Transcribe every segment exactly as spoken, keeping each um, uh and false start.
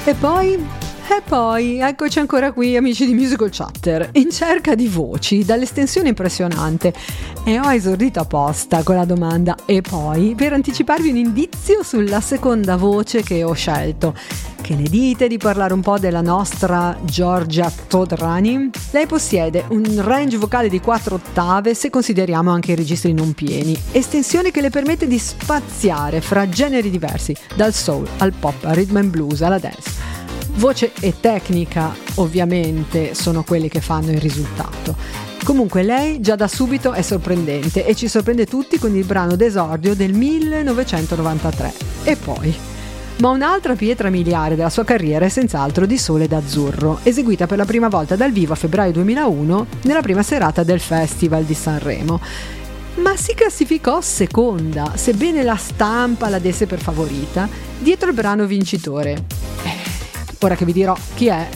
E poi, e poi, eccoci ancora qui, amici di Musical Chatter, in cerca di voci dall'estensione impressionante. E ho esordito apposta con la domanda "e poi?" per anticiparvi un indizio sulla seconda voce che ho scelto. Che ne dite di parlare un po' della nostra Giorgia Todrani? Lei possiede un range vocale di quattro ottave se consideriamo anche i registri non pieni, estensione che le permette di spaziare fra generi diversi, dal soul al pop, al rhythm and blues, alla dance. Voce e tecnica ovviamente sono quelli che fanno il risultato. Comunque lei già da subito è sorprendente e ci sorprende tutti con il brano d'esordio del millenovecentonovantatré. E poi... Ma un'altra pietra miliare della sua carriera è senz'altro Di Sole d'Azzurro, eseguita per la prima volta dal vivo a febbraio duemilauno nella prima serata del Festival di Sanremo. Ma si classificò seconda, sebbene la stampa la desse per favorita, dietro il brano vincitore. Eh, ora che vi dirò chi è,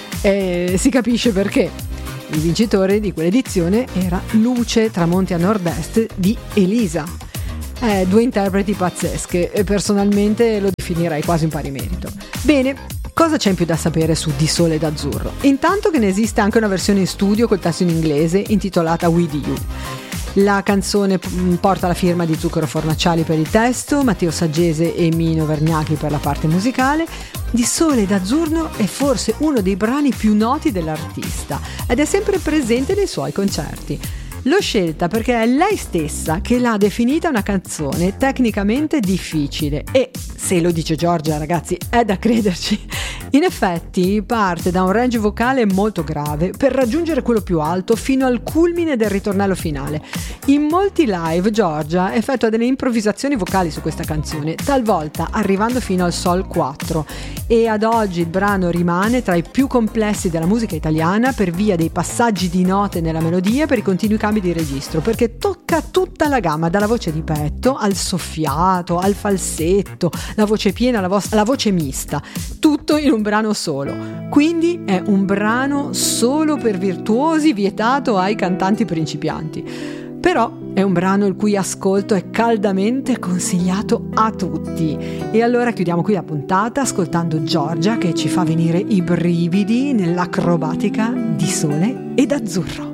eh, si capisce perché. Il vincitore di quell'edizione era Luce Tramonti a Nord-Est di Elisa. Eh, due interpreti pazzesche e personalmente lo definirei quasi un pari merito. Bene, cosa c'è in più da sapere su Di Sole d'Azzurro? Intanto che ne esiste anche una versione in studio col testo in inglese intitolata With You. La canzone porta la firma di Zucchero Fornaciali per il testo, Matteo Saggese e Mino Vergnacchi per la parte musicale. Di Sole d'Azzurro è forse uno dei brani più noti dell'artista ed è sempre presente nei suoi concerti. L'ho scelta perché è lei stessa che l'ha definita una canzone tecnicamente difficile e, se lo dice Giorgia, ragazzi, è da crederci. In effetti parte da un range vocale molto grave per raggiungere quello più alto fino al culmine del ritornello finale. In molti live Giorgia effettua delle improvvisazioni vocali su questa canzone, talvolta arrivando fino al Sol quattro, e ad oggi il brano rimane tra i più complessi della musica italiana per via dei passaggi di note nella melodia per i continui cambi di registro, perché tocca tutta la gamma, dalla voce di petto al soffiato, al falsetto, la voce piena, la, vo- la voce mista, tutto in un brano solo. Quindi è un brano solo per virtuosi, vietato ai cantanti principianti. Però è un brano il cui ascolto è caldamente consigliato a tutti. E allora chiudiamo qui la puntata ascoltando Giorgia che ci fa venire i brividi nell'acrobatica di Sole ed Azzurro.